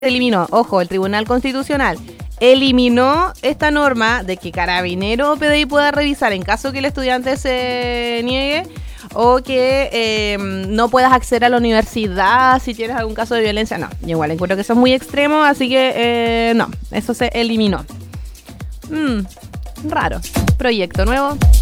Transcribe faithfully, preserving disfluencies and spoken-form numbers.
eliminó, ojo, el Tribunal Constitucional eliminó esta norma de que Carabinero o P D I pueda revisar en caso que el estudiante se niegue o que eh, no puedas acceder a la universidad si tienes algún caso de violencia. No, yo igual encuentro que eso es muy extremo, así que eh, no, eso se eliminó. Mm, raro. Proyecto nuevo.